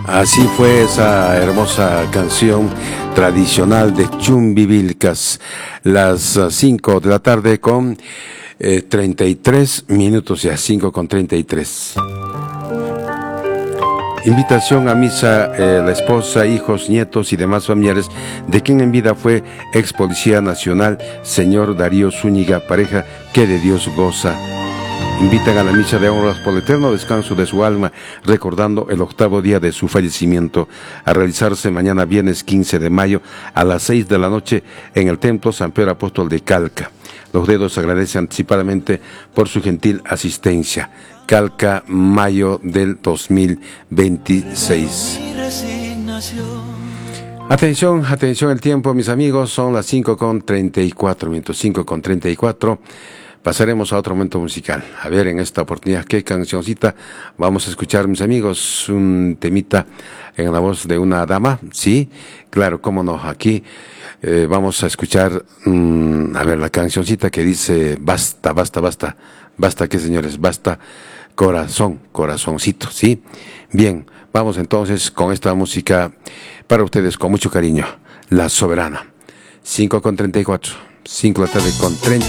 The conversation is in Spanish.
Así fue esa hermosa canción tradicional de Chumbivilcas, las 5 de la tarde con 33 minutos, ya 5 con 33. Invitación a misa, la esposa, hijos, nietos y demás familiares de quien en vida fue ex policía nacional, señor Darío Zúñiga, pareja que de Dios goza. Invitan a la misa de honras por el eterno descanso de su alma, recordando el 8º día de su fallecimiento, a realizarse mañana viernes 15 de mayo a las 6 de la noche en el Templo San Pedro Apóstol de Calca. Los dedos agradecen anticipadamente por su gentil asistencia. Calca, mayo del 2026. Atención, atención el tiempo, mis amigos, son las 5 con 34 minutos, 5 con 34. Pasaremos a otro momento musical. A ver, en esta oportunidad, ¿qué cancioncita vamos a escuchar, mis amigos? Un temita en la voz de una dama, ¿sí? Claro, cómo no, aquí vamos a escuchar, a ver, la cancioncita que dice, basta, basta, basta, basta, ¿qué señores? Basta, corazón, corazoncito, ¿sí? Bien, vamos entonces con esta música para ustedes con mucho cariño, La Soberana. 5 con 34, 5 de la tarde con 30.